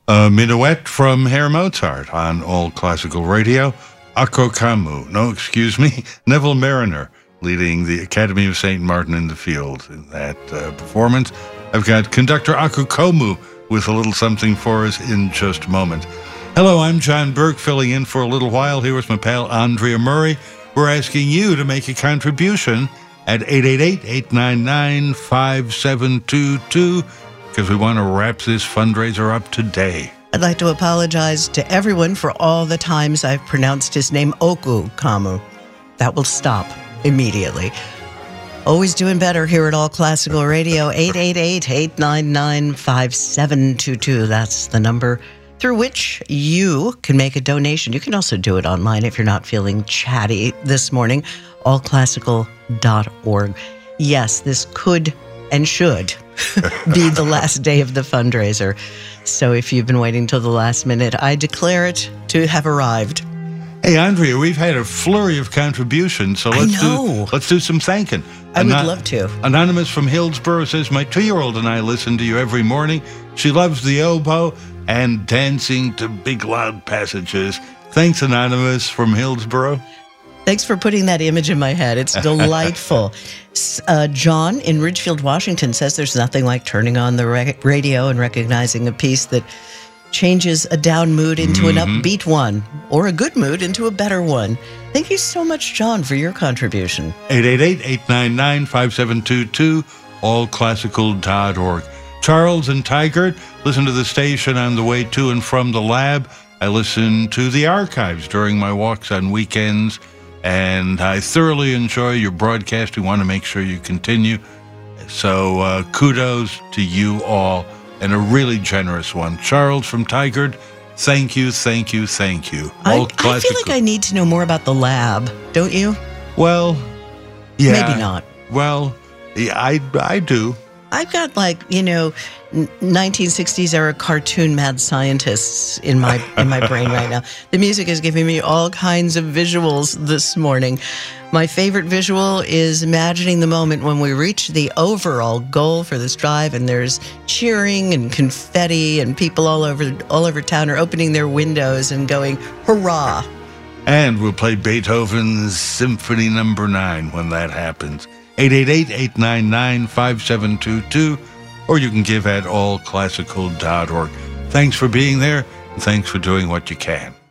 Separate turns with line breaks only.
A minuet from Herr Mozart on All Classical Radio. Akko Kamu, Neville Mariner leading the Academy of St. Martin in the Fields in that performance. I've got conductor Akko Kamu with a little something for us in just a moment. Hello, I'm John Burke, filling in for a little while here with my pal Andrea Murray. We're asking you to make a contribution at 888-899-5722 because we want to wrap this fundraiser up today.
I'd like to apologize to everyone for all the times I've pronounced his name Oku Kamu. That will stop immediately. Always doing better here at All Classical Radio. 888-899-5722. That's the number through which you can make a donation. You can also do it online if you're not feeling chatty this morning. allclassical.org. Yes, this could and should be the last day of the fundraiser. So if you've been waiting till the last minute, I declare it to have arrived.
Hey, Andrea, we've had a flurry of contributions, so let's do some thanking.
I would love to.
Anonymous from Hillsborough says, my 2-year-old and I listen to you every morning. She loves the oboe and dancing to big, loud passages. Thanks, Anonymous from Hillsborough.
Thanks for putting that image in my head. It's delightful. John in Ridgefield, Washington says there's nothing like turning on the radio and recognizing a piece that changes a down mood into an upbeat one, or a good mood into a better one. Thank you so much, John, for your contribution.
888-899-5722, allclassical.org. Charles and Tigard, listen to the station on the way to and from the lab. I listen to the archives during my walks on weekends, and I thoroughly enjoy your broadcast. We want to make sure you continue. So kudos to you all, and a really generous one. Charles from Tigard, thank you, thank you, thank you.
I feel like I need to know more about the lab, don't you?
Well, yeah.
Maybe not.
Well, yeah, I do.
I've got 1960s era cartoon mad scientists in my brain right now. The music is giving me all kinds of visuals this morning. My favorite visual is imagining the moment when we reach the overall goal for this drive, and there's cheering and confetti, and people all over town are opening their windows and going, hurrah!
And we'll play Beethoven's Symphony No. 9 when that happens. 888-899-5722, or you can give at allclassical.org. Thanks for being there, and thanks for doing what you can.